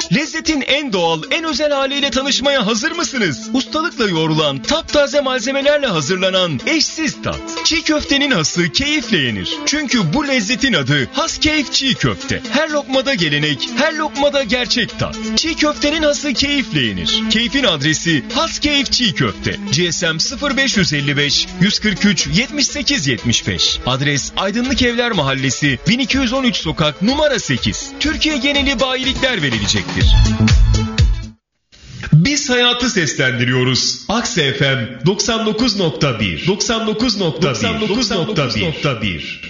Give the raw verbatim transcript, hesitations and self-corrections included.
Lezzetin en doğal, en özel haliyle tanışmaya hazır mısınız? Ustalıkla yoğrulan, taptaze malzemelerle hazırlanan eşsiz tat. Çiğ köftenin hası keyifle yenir. Çünkü bu lezzetin adı Haskeyf Çiğ Köfte. Her lokmada gelenek, her lokmada gerçek tat. Çiğ köftenin hası keyifle yenir. Keyfin adresi Haskeyf Çiğ Köfte. G S M sıfır beş yüz elli beş yüz kırk üç yetmiş sekiz yetmiş beş. Adres Aydınlık Evler Mahallesi bin iki yüz on üç Sokak numara sekiz. Türkiye geneli bayilikler verilecektir. Biz hayatı seslendiriyoruz. Akse F M doksan dokuz nokta bir doksan dokuz nokta bir doksan dokuz nokta bir